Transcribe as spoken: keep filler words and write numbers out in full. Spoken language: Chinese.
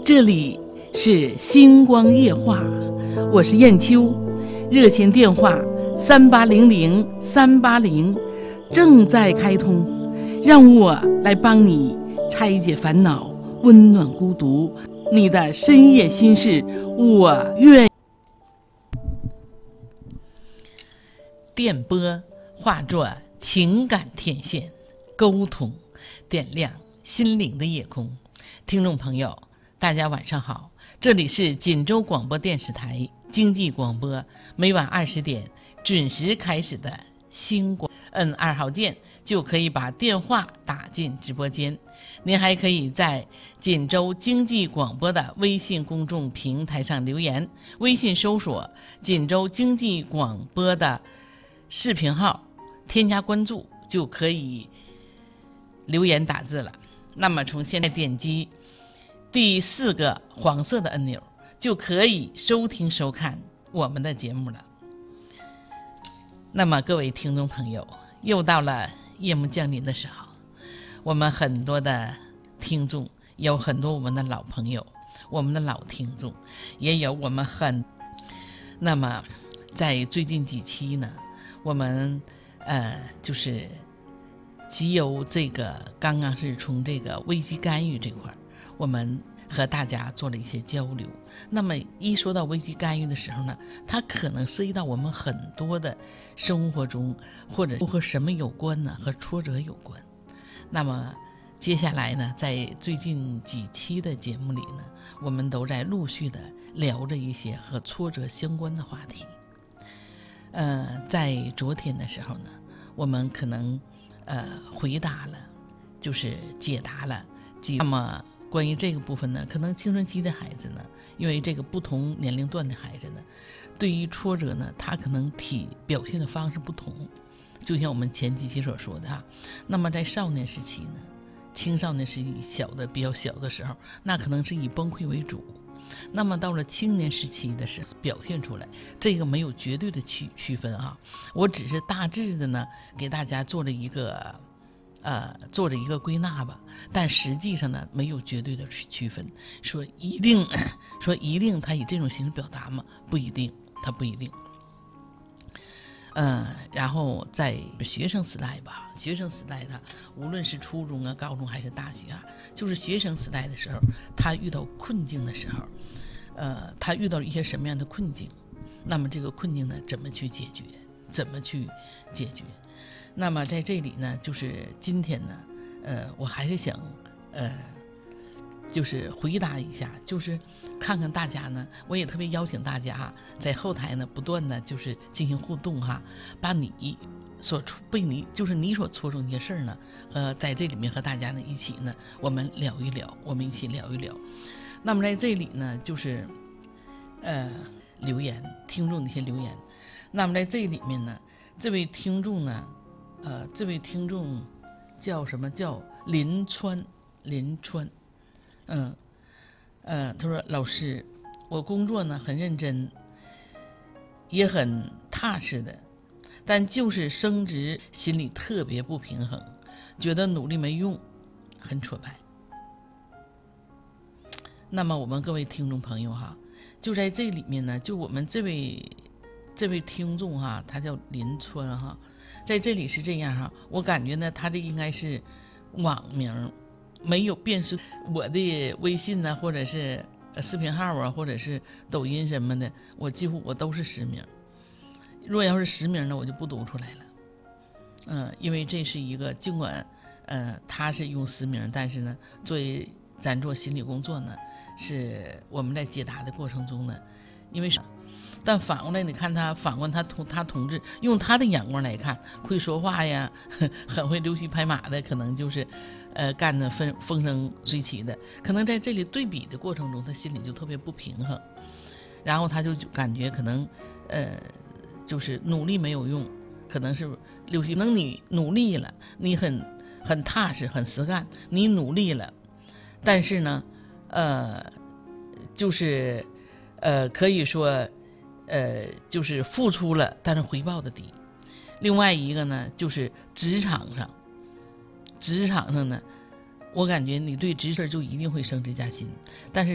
这里是星光夜话，我是燕秋，热线电话三八零零三八零正在开通，让我来帮你拆解烦恼，温暖孤独，你的深夜心事，我愿。电波化作情感天线，沟通点亮心灵的夜空。听众朋友，大家晚上好，这里是锦州广播电视台经济广播，每晚二十点准时开始的星光。摁二号键就可以把电话打进直播间。您还可以在锦州经济广播的微信公众平台上留言，微信搜索锦州经济广播的视频号，添加关注就可以留言打字了。那么从现在点击第四个黄色的按钮，就可以收听收看我们的节目了。那么各位听众朋友，又到了夜幕降临的时候，我们很多的听众，有很多我们的老朋友，我们的老听众，也有我们很那么在最近几期呢，我们呃就是既有这个刚刚是从这个危机干预这块，我们和大家做了一些交流。那么一说到危机干预的时候呢，它可能涉及到我们很多的生活中，或者和什么有关呢？和挫折有关。那么接下来呢，在最近几期的节目里呢，我们都在陆续的聊着一些和挫折相关的话题。呃，在昨天的时候呢，我们可能呃回答了，就是解答了几那么关于这个部分呢，可能青春期的孩子呢，因为这个不同年龄段的孩子呢，对于挫折呢，他可能体表现的方式不同。就像我们前几期所说的哈，那么在少年时期呢，青少年时期小的比较小的时候，那可能是以崩溃为主。那么到了青年时期的时候表现出来，这个没有绝对的区区分啊，我只是大致的呢给大家做了一个呃做了一个归纳吧，但实际上呢没有绝对的区分，说一定说一定他以这种形式表达吗？不一定，他不一定。嗯，然后在学生时代吧，学生时代他无论是初中啊、高中还是大学啊，就是学生时代的时候，他遇到困境的时候，呃，他遇到一些什么样的困境？那么这个困境呢，怎么去解决？怎么去解决？那么在这里呢，就是今天呢，呃，我还是想，呃。就是回答一下，就是看看大家呢，我也特别邀请大家在后台呢不断的就是进行互动哈，把你所被你就是你所戳中一些事儿呢，呃，在这里面和大家呢一起呢，我们聊一聊，我们一起聊一聊。那么在这里呢，就是呃留言听众的一些留言。那么在这里面呢，这位听众呢，呃，这位听众叫什么？叫林川，林川。嗯，呃，他说老师，我工作呢很认真，也很踏实的，但就是升职心里特别不平衡，觉得努力没用，很挫败。那么我们各位听众朋友哈，就在这里面呢，就我们这位这位听众哈，他叫林川哈，在这里是这样哈，我感觉呢，他这应该是网名。没有辨识我的微信呢，或者是视频号啊，或者是抖音什么的，我几乎我都是实名。若要是实名呢，我就不读出来了。嗯，因为这是一个，尽管呃他是用实名，但是呢，作为咱做心理工作呢，是我们在解答的过程中呢，因为但反过来你看他，反观他同他同志用他的眼光来看，会说话呀，很会溜须拍马的，可能就是呃干的风风生水起的，可能在这里对比的过程中，他心里就特别不平衡，然后他就感觉可能呃就是努力没有用，可能是溜须，可能你努力了，你很很踏实很实干，你努力了，但是呢呃就是呃可以说呃，就是付出了，但是回报的低。另外一个呢，就是职场上，职场上呢，我感觉你对职事就一定会升职加薪，但是